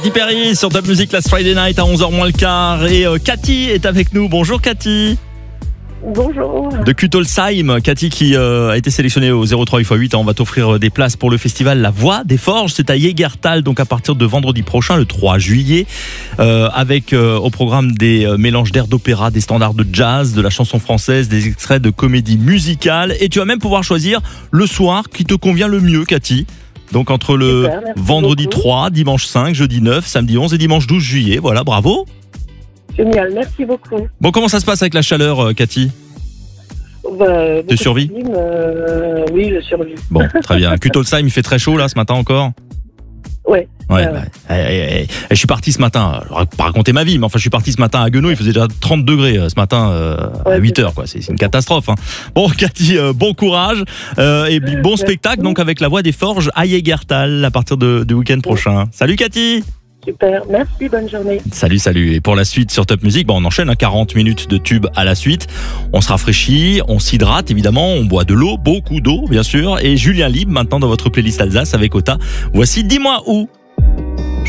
Katy Perry sur Top Music Last Friday Night à 11h moins le quart et Cathy est avec nous. Bonjour Cathy. Bonjour. De Kuttolsheim, Cathy qui a été sélectionnée au 03x8. On va t'offrir des places pour le festival La Voix des Forges. C'est à Jägertal, donc à partir de vendredi prochain, le 3 juillet, avec au programme des mélanges d'airs d'opéra, des standards de jazz, de la chanson française, des extraits de comédie musicale. Et tu vas même pouvoir choisir le soir qui te convient le mieux, Cathy. Donc entre le vendredi beaucoup. 3, dimanche 5, jeudi 9, samedi 11 et dimanche 12 juillet. Voilà, bravo. Génial, merci beaucoup. Bon, comment ça se passe avec la chaleur, Cathy ? Tu survis ? Oui, je survis. Bon, très bien. Kuttolsheim, il fait très chaud là ce matin encore ? Ouais. Je suis parti ce matin, je vais pas raconter ma vie, mais enfin je suis parti ce matin à Guenot, il faisait déjà 30 degrés ce matin à 8h, quoi. C'est une catastrophe. Hein. Bon, Cathy, bon courage et bon spectacle donc avec La Voix des Forges à Jägertal à partir du week-end prochain. Salut Cathy. Super, merci, bonne journée. Salut. Et pour la suite sur Top Music, on enchaîne 40 minutes de tube à la suite. On se rafraîchit, on s'hydrate évidemment, on boit de l'eau, beaucoup d'eau bien sûr. Et Julien Libre maintenant dans votre playlist Alsace avec Ota. Voici Dis-moi où.